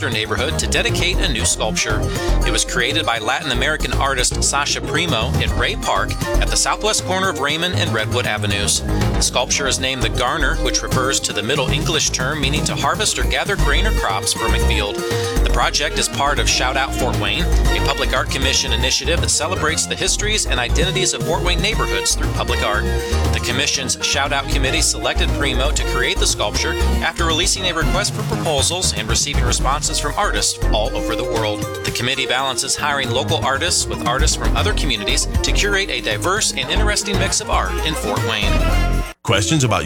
Webster neighborhood to dedicate a new sculpture. It was created by Latin American artist Sasha Primo in Ray Park at the southwest corner of Raymond and Redwood Avenues. The sculpture is named the Garner, which refers to the Middle English term meaning to harvest or gather grain or crops from a field. The project is part of Shout Out Fort Wayne, a public art commission initiative that celebrates the histories and identities of Fort Wayne neighborhoods through public art. The commission's Shout Out committee selected Primo to create the sculpture after releasing a request for proposals and receiving responses from artists all over the world. The committee balances hiring local artists with artists from other communities to curate a diverse and interesting mix of art in Fort Wayne. Questions about